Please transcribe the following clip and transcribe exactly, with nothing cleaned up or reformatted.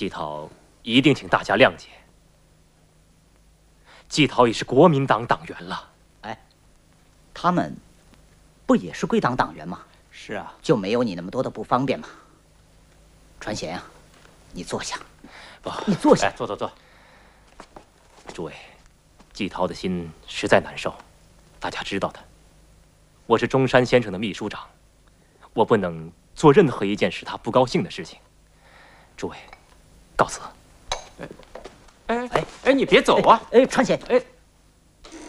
季陶一定请大家谅解。季陶已是国民党党员了。 哎，他们不也是贵党党员吗？ 是啊， 就没有你那么多的不方便吗？传贤啊，你坐下。 不， 你坐下。 哎，坐坐坐。诸位，季陶的心实在难受，大家知道的。我是中山先生的秘书长，我不能做任何一件使他不高兴的事情。诸位，告辞。 哎哎哎，你别走啊！ 哎，传贤， 哎